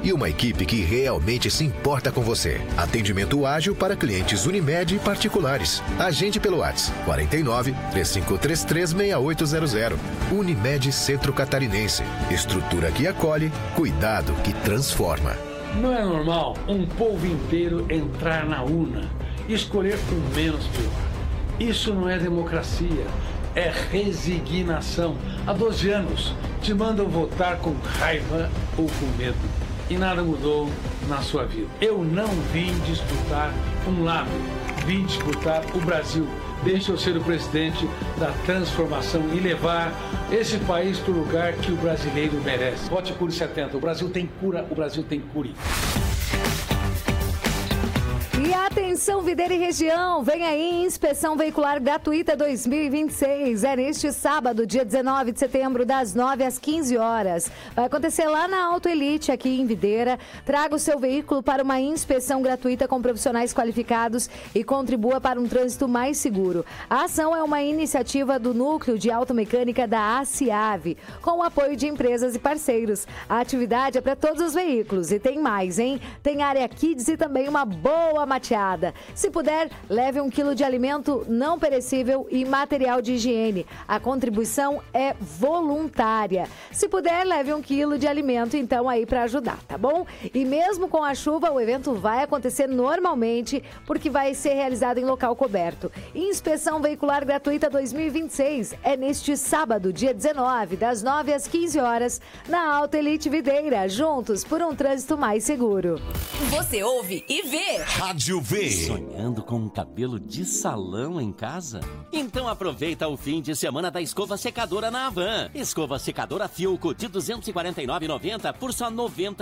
e uma equipe que realmente se importa com você. Atendimento ágil para clientes Unimed e particulares. Agende pelo WhatsApp 49 3533 6800. Unimed Centro Catarinense. Estrutura que acolhe, cuidado que transforma. Não é normal um povo inteiro entrar na urna e escolher o menos pior. Isso não é democracia, é resignação. Há 12 anos te mandam votar com raiva ou com medo. E nada mudou na sua vida. Eu não vim disputar um lado, vim disputar o Brasil. Deixa eu ser o presidente da transformação e levar esse país para o lugar que o brasileiro merece. Vote Cure 70. O Brasil tem cura, o Brasil tem cure. E atenção, Videira e região, vem aí Inspeção Veicular Gratuita 2026. É neste sábado, dia 19 de setembro, das 9 às 15 horas. Vai acontecer lá na Auto Elite, aqui em Videira. Traga o seu veículo para uma inspeção gratuita com profissionais qualificados e contribua para um trânsito mais seguro. A ação é uma iniciativa do Núcleo de Automecânica da ACIAV, com o apoio de empresas e parceiros. A atividade é para todos os veículos e tem mais, hein? Tem área kids e também uma boa mateada. Se puder, leve 1 quilo de alimento não perecível e material de higiene. A contribuição é voluntária. Se puder, leve 1 quilo de alimento, então, aí para ajudar, tá bom? E mesmo com a chuva, o evento vai acontecer normalmente, porque vai ser realizado em local coberto. Inspeção Veicular Gratuita 2026 é neste sábado, dia 19, das 9 às 15 horas, na Auto Elite Videira, juntos por um trânsito mais seguro. Você ouve e vê. Rádio V. Sonhando com um cabelo de salão em casa? Então aproveita o fim de semana da escova secadora na Havan. Escova secadora Filco de R$ 249,90 por só R$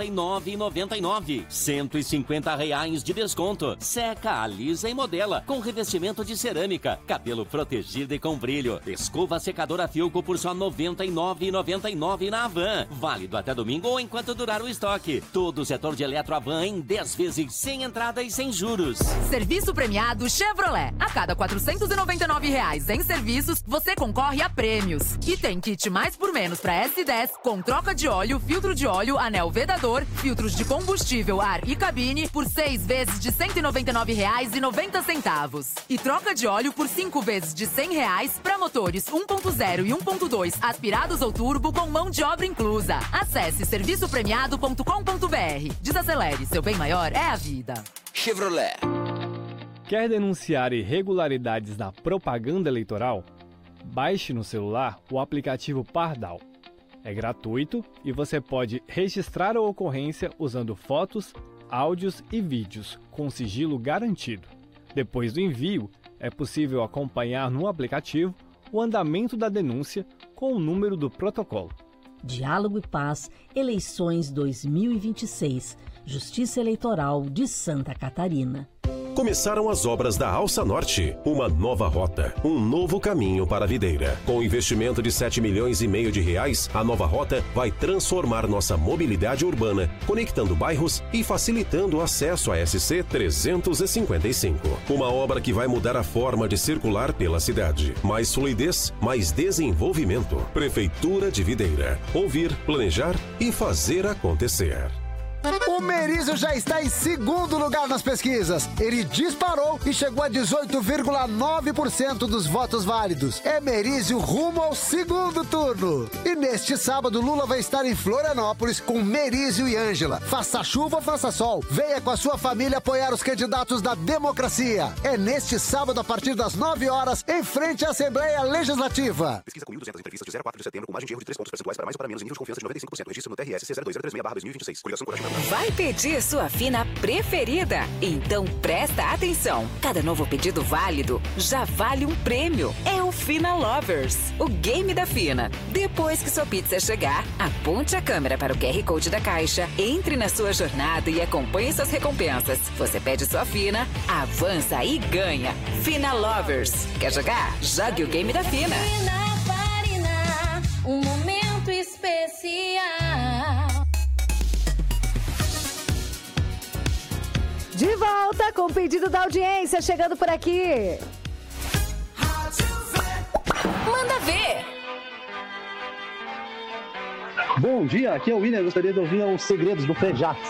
99,99. R$ 150 de desconto. Seca, alisa e modela com revestimento de cerâmica. Cabelo protegido e com brilho. Escova secadora Filco por só R$ 99,99 na Havan. Válido até domingo ou enquanto durar o estoque. Todo o setor de eletro Havan em 10 vezes sem entrada e sem juros. Serviço premiado Chevrolet. A cada R$ 499 em serviços, você concorre a prêmios. E tem kit mais por menos para S10, com troca de óleo, filtro de óleo, anel vedador, filtros de combustível, ar e cabine, por 6 vezes de R$ 199,90. E troca de óleo por 5 vezes de R$ 100 para motores 1.0 e 1.2 aspirados ou turbo com mão de obra inclusa. Acesse serviçopremiado.com.br. Desacelere, seu bem maior é a vida. Chevrolet. Quer denunciar irregularidades na propaganda eleitoral? Baixe no celular o aplicativo Pardal. É gratuito e você pode registrar a ocorrência usando fotos, áudios e vídeos com sigilo garantido. Depois do envio, é possível acompanhar no aplicativo o andamento da denúncia com o número do protocolo. Diálogo e Paz, Eleições 2026, Justiça Eleitoral de Santa Catarina. Começaram as obras da Alça Norte, uma nova rota, um novo caminho para a Videira. Com investimento de R$7,5 milhões de reais, a nova rota vai transformar nossa mobilidade urbana, conectando bairros e facilitando o acesso à SC 355. Uma obra que vai mudar a forma de circular pela cidade. Mais fluidez, mais desenvolvimento. Prefeitura de Videira. Ouvir, planejar e fazer acontecer. O Merizio já está em segundo lugar nas pesquisas. Ele disparou e chegou a 18,9% dos votos válidos. É Merizio rumo ao segundo turno. E neste sábado, Lula vai estar em Florianópolis com Merizio e Ângela. Faça chuva ou faça sol, venha com a sua família apoiar os candidatos da democracia. É neste sábado, a partir das 9 horas, em frente à Assembleia Legislativa. Pesquisa com 1.200 entrevistas de 0,4 de setembro com margem de erro de 3 pontos percentuais para mais ou para menos em nível de confiança de 95%. Registro no TRS C0236/2026. Coligação Coragem. Vai pedir sua fina preferida? Então presta atenção. Cada novo pedido válido já vale um prêmio. É o Fina Lovers, o game da Fina. Depois que sua pizza chegar, aponte a câmera para o QR Code da caixa, entre na sua jornada e acompanhe suas recompensas. Você pede sua Fina, avança e ganha. Fina Lovers. Quer jogar? Jogue o game da Fina. Fina Farina, um momento especial. De volta com o pedido da audiência, chegando por aqui. Manda ver! Bom dia, aqui é o William. Gostaria de ouvir os segredos do Frejá.